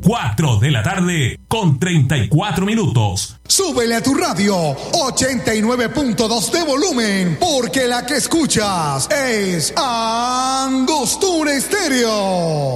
4 de la tarde con 34 minutos. Súbele a tu radio 89.2 de volumen, porque la que escuchas es Angostura Estéreo.